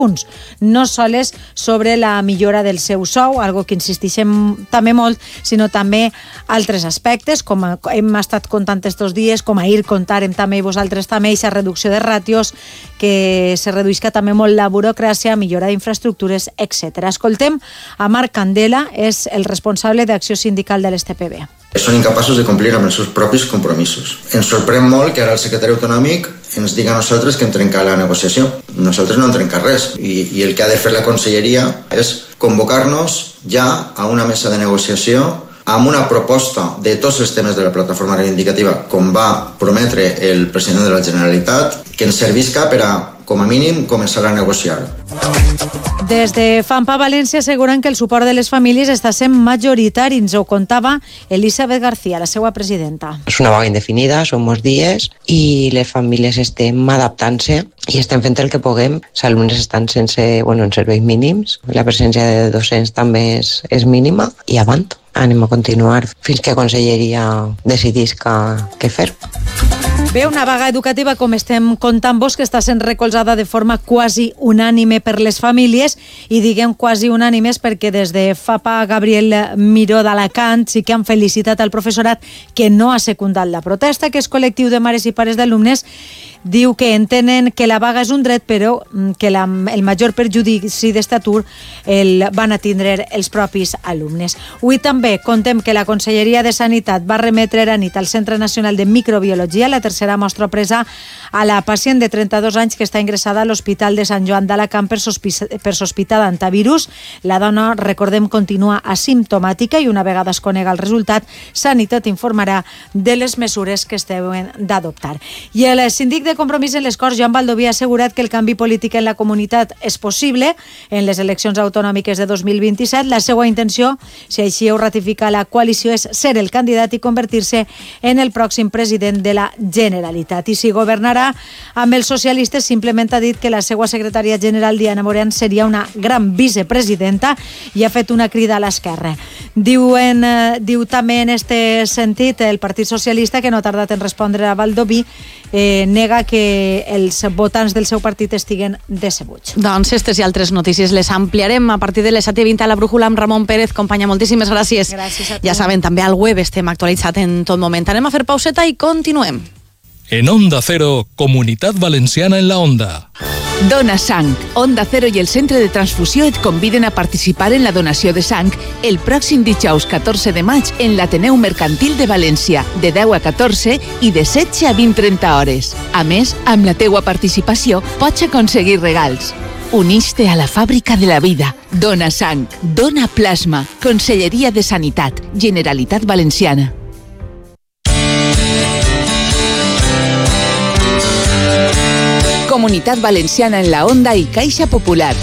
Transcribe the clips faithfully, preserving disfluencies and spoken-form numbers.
punts, no soles sobre la millora del seu sou, algo que insistixem també molt, sinó també altres aspectes, com hem estat contant estos dies, com ahir contarem també i vosaltres també, aquesta reducció de ràtios, que se reduïsca també molt la burocràcia, millora d'infraestructures, etcètera. Escoltem a Marc Candela, és el responsable d'acció sindical de l'S T P B. Són incapaços de complir amb els seus propis compromisos. Ens sorprèn molt que ara el secretari autonòmic ens diga a nosaltres que hem trencat la negociació. Nosaltres no hem trencat res i, i el que ha de fer la conselleria és convocar-nos ja a una mesa de negociació amb una proposta de tots els temes de la plataforma reivindicativa, com va prometre el president de la Generalitat, que ens servisca per a, com a mínim, començar a negociar. Des de FAMPA València asseguren que el suport de les famílies està sent majoritari. Ens ho contava Elisabet García, la seva presidenta. És una vaga indefinida, són molts dies i les famílies estem adaptant-se i estem fent el que puguem. Els alumnes estan sense, bueno, en serveis mínims, la presència de docents també és, és mínima i avant. Anem a continuar fins que Conselleria decidís què fer. Bé, una vaga educativa, com estem contant-vos, que està sent recolzada de forma quasi unànime per les famílies, i diguem quasi unànimes perquè des de FAPA Gabriel Miró d'Alacant sí que han felicitat al professorat que no ha secundat la protesta, que és col·lectiu de mares i pares d'alumnes. Diu que entenen que la vaga és un dret, però que la, el major perjudici d'aquest atur el van a tindre els propis alumnes. Avui també contem que la Conselleria de Sanitat va remetre a nit al Centre Nacional de Microbiologia la tercera mostra presa a la pacient de trenta-dos anys que està ingressada a l'Hospital de Sant Joan d'Alacant per, per sospita d'antivirus. La dona, recordem, continua asimptomàtica i una vegada es conega el resultat, Sanitat informarà de les mesures que es deuen d'adoptar. I el síndic de Compromís en les Corts, Joan Baldoví, ha assegurat que el canvi polític en la comunitat és possible en les eleccions autonòmiques de dos mil vint-i-set. La seva intenció, si així ho ratifica la coalició, és ser el candidat i convertir-se en el pròxim president de la Generalitat. I si governarà amb els socialistes, simplement ha dit que la seva secretària general, Diana Morean, seria una gran vicepresidenta i ha fet una crida a l'esquerra. Diuen, eh, diu també en este sentit el Partit Socialista, que no ha tardat en respondre a Baldoví, eh, nega que els votants del seu partit estiguen decebuts. Doncs aquestes i altres notícies les ampliarem a partir de les set i vint a la Brújula amb Ramon Pérez. Companya, moltíssimes gràcies. Gràcies a tu. Ja saben, també al web estem actualitzat en tot moment. Anem a fer pauseta i continuem. En Onda Cero, Comunitat Valenciana en la Onda. Dona Sang. Onda Cero i el Centre de Transfusió et conviden a participar en la donació de sang el pròxim dijous catorze de maig en l'Ateneu Mercantil de València, de deu a catorze i de setze a vint trenta hores. A més, amb la teua participació pots aconseguir regals. Unix-te a la fàbrica de la vida. Dona Sang. Dona Plasma. Conselleria de Sanitat. Generalitat Valenciana. Comunitat Valenciana en la Onda i Caixa Popular.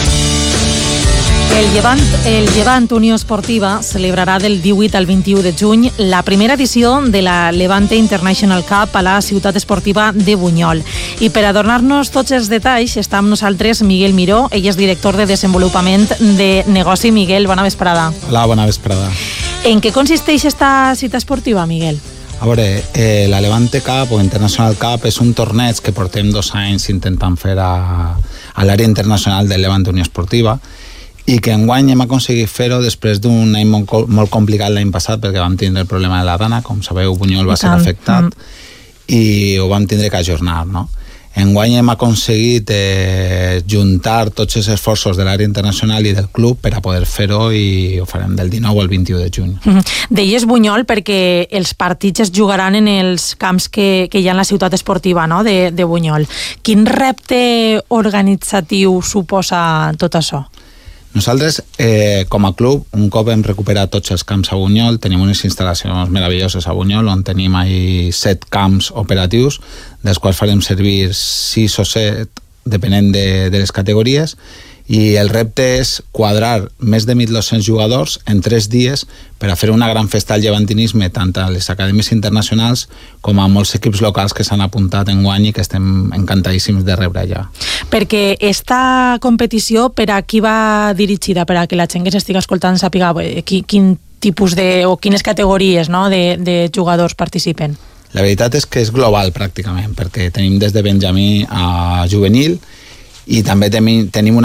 El Llevant, el Llevant Unió Esportiva celebrarà del divuit al vint-i-u de juny la primera edició de la Levante International Cup a la ciutat esportiva de Bunyol. I per adornar-nos tots els detalls està amb nosaltres Miguel Miró, ell és director de desenvolupament de negoci. Miguel, bona vesprada. Hola, bona vesprada. En què consisteix esta cita esportiva, Miguel? A veure, eh, la Levante Cup o International Cup és un torneig que portem dos anys intentant fer a, a l'àrea internacional de Levante Unió Esportiva i que enguany hem aconseguit fer-ho després d'un any molt, molt complicat l'any passat perquè vam tindre el problema de la Dana, com sabeu, Bunyol va ser afectat mm. i ho vam tindre que ajornar, no? Enguany hem aconseguit eh, juntar tots els esforços de l'àrea internacional i del club per a poder fer-ho i ho farem del dinou al vint-i-u de juny. Mm-hmm. Deies Bunyol perquè els partits es jugaran en els camps que, que hi ha en la ciutat esportiva, no?, de, de Bunyol. Quin repte organitzatiu suposa tot això? Nosaltres, eh, com a club, un cop hem recuperat tots els camps a Bunyol, tenim unes instal·lacions meravelloses a Bunyol, on tenim ahí set camps operatius, dels quals farem servir sis o set, depenent de, de les categories, i el repte és quadrar més de mil dos-cents jugadors en tres dies per a fer una gran festa al llevantinisme tant a les acadèmies internacionals com a molts equips locals que s'han apuntat en guany i que estem encantadíssims de rebre allà. Perquè esta competició, per a qui va dirigida? Per a que la gent que s'estiga escoltant sàpiga qui, quin tipus de, o quines categories, no?, de, de jugadors participen? La veritat és que és global pràcticament, perquè tenim des de Benjamí a juvenil i també tenim, tenim una